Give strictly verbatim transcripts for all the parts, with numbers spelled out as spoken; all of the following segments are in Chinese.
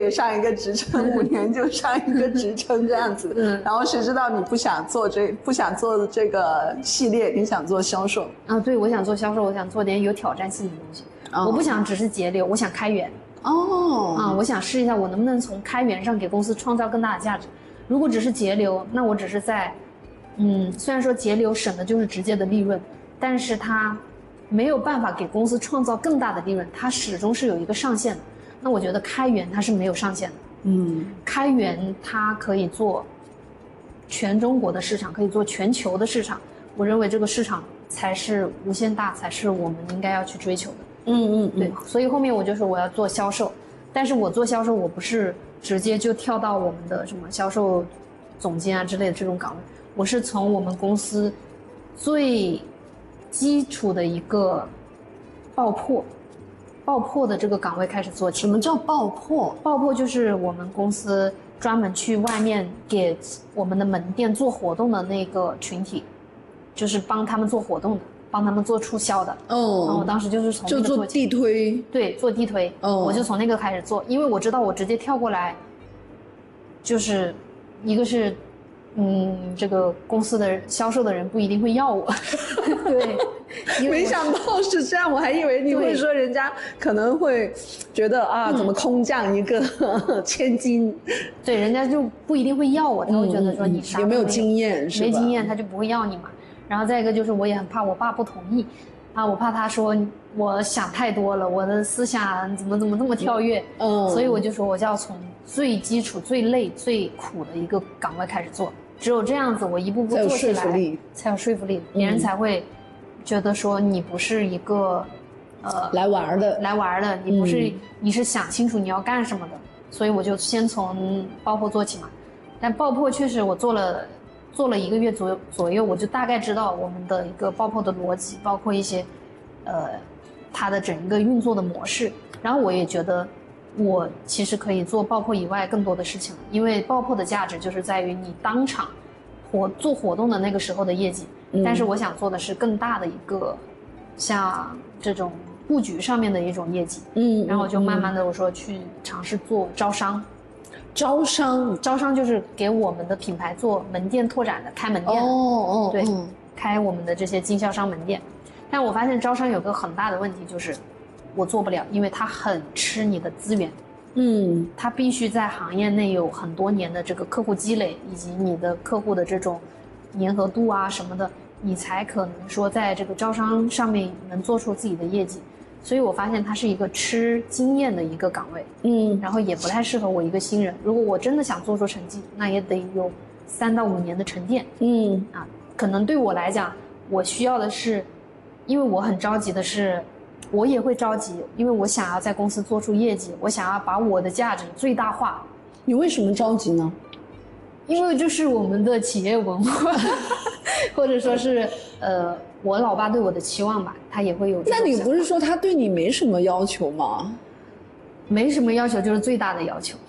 上一个职称，五年就上一个职称这样子。嗯，然后谁知道你不想做这不想做这个系列，你想做销售啊？对，我想做销售，我想做点有挑战性的东西。哦、我不想只是节流，我想开源。哦，啊，我想试一下我能不能从开源上给公司创造更大的价值。如果只是节流，那我只是在，嗯，虽然说节流省的就是直接的利润，但是它没有办法给公司创造更大的利润，它始终是有一个上限的。那我觉得开源它是没有上限的。嗯，开源它可以做全中国的市场，可以做全球的市场。我认为这个市场才是无限大，才是我们应该要去追求的。嗯嗯，对。所以后面我就说我要做销售，但是我做销售我不是直接就跳到我们的什么销售总监啊之类的这种岗位，我是从我们公司最基础的一个爆破。爆破的这个岗位开始做起。 什么叫爆破？ 爆破就是我们公司专门去外面给我们的门店做活动的那个群体，就是帮他们做活动的，帮他们做促销的。哦，然后我当时就是从那个就做地推。 对，做地推。哦，我就从那个开始做，因为我知道我直接跳过来，就是一个是，嗯，这个公司的销售的人不一定会要我。对。 没想到是这样，我还以为你会说人家可能会觉得啊，怎么空降一个千金？ 对，人家就不一定会要我，他会觉得说你啥有没有经验，是吧？ 没经验他就不会要你嘛。然后再一个就是我也很怕我爸不同意啊，我怕他说我想太多了，我的思想怎么怎么这么跳跃。嗯，所以我就说我就要从最基础、最累、最苦的一个岗位开始做，只有这样子，我一步步做起来才有说服力，别人才会觉得说你不是一个，呃， 来玩的， 来玩的，你不是，嗯、你是想清楚你要干什么的，所以我就先从爆破做起嘛。但爆破确实我做了，做了一个月左右左右，我就大概知道我们的一个爆破的逻辑，包括一些，呃，它的整一个运作的模式。然后我也觉得，我其实可以做爆破以外更多的事情，因为爆破的价值就是在于你当场活做活动的那个时候的业绩。但是我想做的是更大的一个，像这种布局上面的一种业绩。嗯，然后我就慢慢的我说去尝试做招商。 招商， 招商就是给我们的品牌做门店拓展的，开门店。哦哦，对，嗯、开我们的这些经销商门店。但我发现招商有个很大的问题，就是我做不了，因为它很吃你的资源。嗯，它必须在行业内有很多年的这个客户积累，以及你的客户的这种粘合度啊什么的，你才可能说在这个招商上面能做出自己的业绩。所以我发现它是一个吃经验的一个岗位，嗯，然后也不太适合我一个新人。如果我真的想做出成绩，那也得有三到五年的沉淀，嗯啊，可能对我来讲，我需要的是，因为我很着急的是，我也会着急，因为我想要在公司做出业绩，我想要把我的价值最大化。 你为什么着急呢？ 因为这是我们的企业文化，或者说是呃，我老爸对我的期望吧，他也会有这种。 那你不是说他对你没什么要求吗？ 没什么要求，就是最大的要求。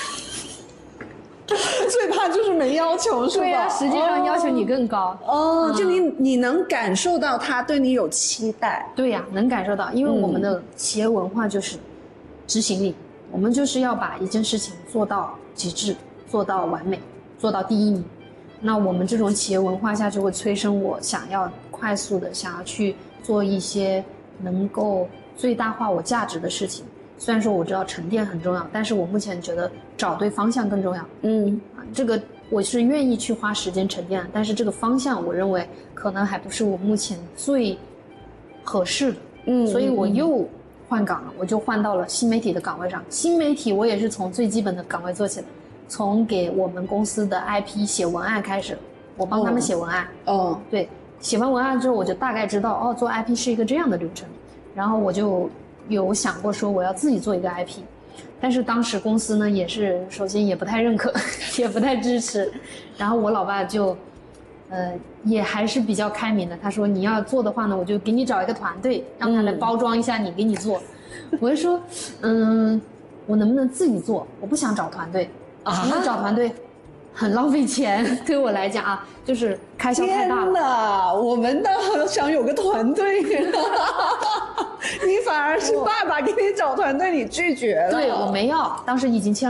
最怕就是没要求，是吧？ 对啊，实际上要求你更高。 哦，嗯、就你你能感受到他对你有期待。 对呀、啊，能感受到，因为我们的企业文化就是执行力，嗯、我们就是要把一件事情做到极致，做到完美，做到第一名。那我们这种企业文化下就会催生我想要快速的想要去做一些能够最大化我价值的事情。虽然说我知道沉淀很重要，但是我目前觉得找对方向更重要。嗯，这个我是愿意去花时间沉淀，但是这个方向我认为可能还不是我目前最合适的。嗯，所以我又换岗了，我就换到了新媒体的岗位上。新媒体我也是从最基本的岗位做起的，从给我们公司的 I P 写文案开始，我帮他们写文案。哦，对，写完文案之后，我就大概知道哦，做 I P 是一个这样的流程，然后我就有想过说我要自己做一个 I P， 但是当时公司呢也是首先也不太认可，也不太支持，然后我老爸就，呃，也还是比较开明的，他说你要做的话呢，我就给你找一个团队，让他来包装一下你，给你做。嗯、我就说，嗯，我能不能自己做？我不想找团队啊，那找团队很浪费钱，对我来讲啊，就是开销太大了。 天哪，我们倒想有个团队。你反而是爸爸给你找团队，你拒绝了。 对，我没要，当时已经签了。